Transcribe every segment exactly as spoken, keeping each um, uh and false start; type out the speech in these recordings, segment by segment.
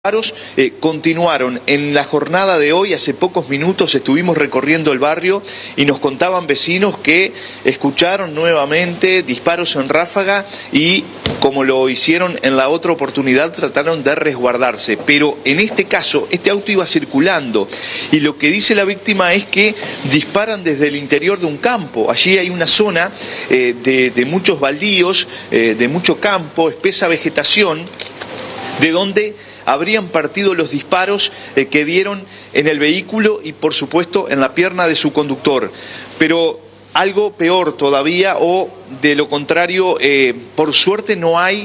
Disparos eh, continuaron en la jornada de hoy. Hace pocos minutos estuvimos recorriendo el barrio y nos contaban vecinos que escucharon nuevamente disparos en ráfaga y, como lo hicieron en la otra oportunidad, trataron de resguardarse. Pero en este caso, este auto iba circulando y lo que dice la víctima es que disparan desde el interior de un campo. Allí hay una zona eh, de, de muchos baldíos, eh, de mucho campo, espesa vegetación, de donde habrían partido los disparos eh, que dieron en el vehículo y, por supuesto, en la pierna de su conductor. Pero algo peor todavía, o de lo contrario, eh, por suerte no hay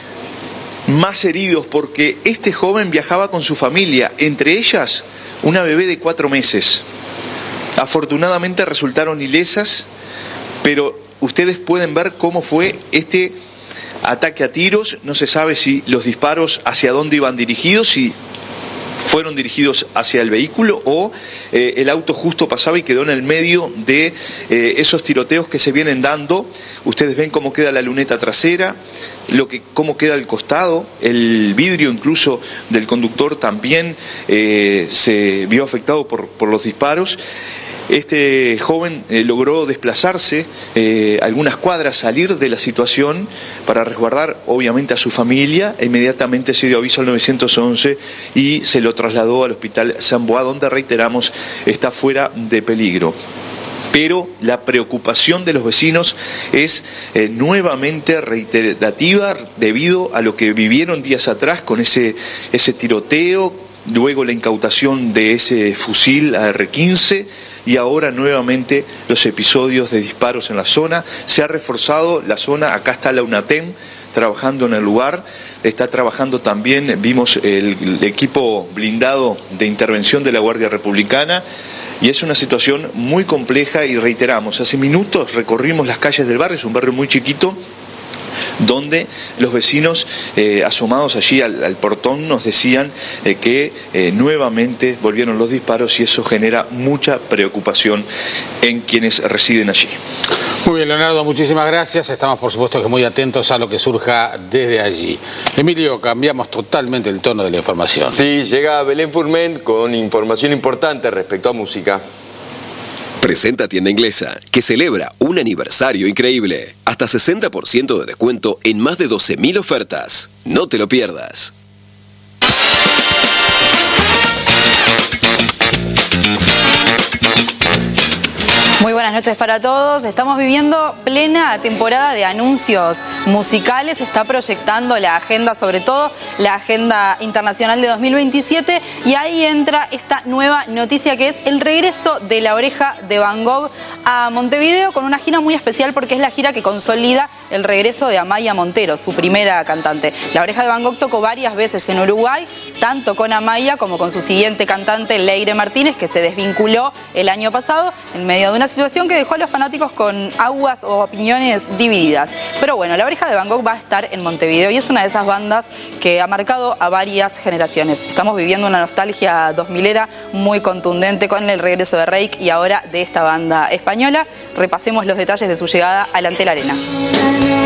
más heridos, porque este joven viajaba con su familia, entre ellas una bebé de cuatro meses. Afortunadamente resultaron ilesas, pero ustedes pueden ver cómo fue este ataque a tiros. No se sabe si los disparos hacia dónde iban dirigidos, si fueron dirigidos hacia el vehículo o eh, el auto justo pasaba y quedó en el medio de eh, esos tiroteos que se vienen dando. Ustedes ven cómo queda la luneta trasera, lo que, cómo queda el costado, el vidrio incluso del conductor también eh, se vio afectado por, por los disparos. Este joven eh, logró desplazarse eh, algunas cuadras, salir de la situación para resguardar obviamente a su familia, e inmediatamente se dio aviso al nueve once y se lo trasladó al hospital San Boa, donde, reiteramos, está fuera de peligro. Pero la preocupación de los vecinos es eh, nuevamente reiterativa debido a lo que vivieron días atrás con ese, ese tiroteo, luego la incautación de ese fusil A R quince y ahora nuevamente los episodios de disparos en la zona. Se ha reforzado la zona, acá está la UNATEM trabajando en el lugar, está trabajando también, vimos el, el equipo blindado de intervención de la Guardia Republicana, y es una situación muy compleja. Y reiteramos, hace minutos recorrimos las calles del barrio, es un barrio muy chiquito, donde los vecinos eh, asomados allí al, al portón nos decían eh, que eh, nuevamente volvieron los disparos, y eso genera mucha preocupación en quienes residen allí. Muy bien, Leonardo, muchísimas gracias. Estamos, por supuesto, que muy atentos a lo que surja desde allí. Emilio, cambiamos totalmente el tono de la información. Sí, llega Belén Furment con información importante respecto a música. Presenta Tienda Inglesa, que celebra un aniversario increíble. Hasta sesenta por ciento de descuento en más de doce mil ofertas. No te lo pierdas. Muy buenas noches para todos. Estamos viviendo plena temporada de anuncios musicales. Se está proyectando la agenda, sobre todo la agenda internacional de dos mil veintisiete, y ahí entra esta nueva noticia, que es el regreso de La Oreja de Van Gogh a Montevideo, con una gira muy especial porque es la gira que consolida el regreso de Amaya Montero, su primera cantante. La Oreja de Van Gogh tocó varias veces en Uruguay, tanto con Amaya como con su siguiente cantante, Leire Martínez, que se desvinculó el año pasado en medio de una situación que dejó a los fanáticos con aguas o opiniones divididas. Pero bueno, La Oreja de Van Gogh va a estar en Montevideo y es una de esas bandas que ha marcado a varias generaciones. Estamos viviendo una nostalgia dos milera muy contundente con el regreso de Reik y ahora de esta banda española. Repasemos los detalles de su llegada al Antel Arena.